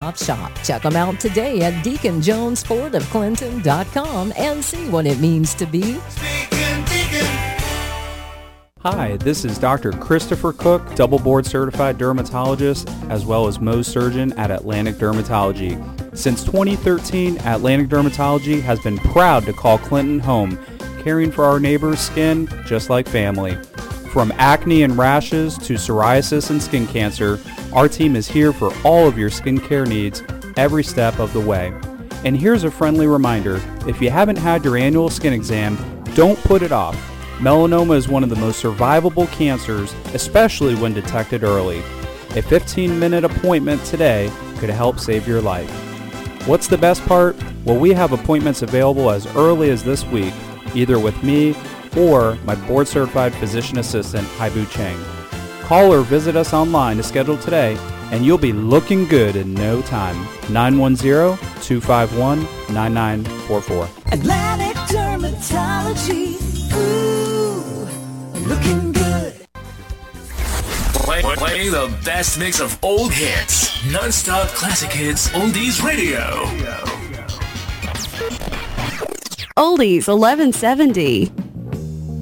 one-stop shop. Check them out today at DeaconJonesFordofClinton.com and see what it means to be. Hi, this is Dr. Christopher Cook, double board certified dermatologist, as well as Mohs surgeon at Atlantic Dermatology. Since 2013, Atlantic Dermatology has been proud to call Clinton home, caring for our neighbors' skin just like family. From acne and rashes to psoriasis and skin cancer, our team is here for all of your skincare needs every step of the way. And here's a friendly reminder, if you haven't had your annual skin exam, don't put it off. Melanoma is one of the most survivable cancers, especially when detected early. A 15-minute appointment today could help save your life. What's the best part? Well, we have appointments available as early as this week, either with me or my board-certified physician assistant, Haibu Chang. Call or visit us online to schedule today, and you'll be looking good in no time. 910-251-9944. Atlantic Dermatology. Ooh, looking good. Playing the best mix of old hits. Non-stop classic hits, oldies radio. Oldies 1170.